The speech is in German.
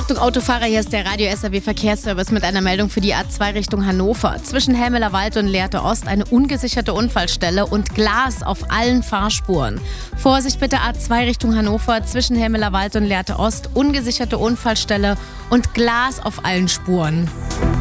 Achtung Autofahrer, hier ist der Radio SAW Verkehrsservice mit einer Meldung für die A2 Richtung Hannover. Zwischen Helmeler Wald und Lehrte Ost eine ungesicherte Unfallstelle und Glas auf allen Fahrspuren. Vorsicht bitte A2 Richtung Hannover, zwischen Helmeler Wald und Lehrte Ost ungesicherte Unfallstelle und Glas auf allen Spuren.